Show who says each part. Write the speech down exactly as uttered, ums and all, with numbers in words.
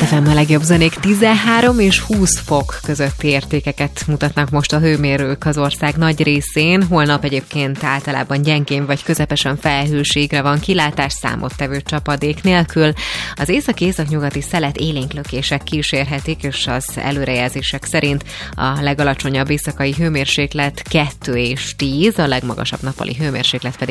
Speaker 1: ef em a legjobb zenék, tizenhárom és húsz fok közötti értékeket mutatnak most a hőmérők az ország nagy részén. Holnap egyébként általában gyengén vagy közepesen felhőségre van kilátás, számottevő csapadék nélkül. Az észak-északnyugati szelet élénklökések kísérhetik, és az előrejelzések szerint a legalacsonyabb éjszakai hőmérséklet kettő és tíz, a legmagasabb nappali hőmérséklet pedig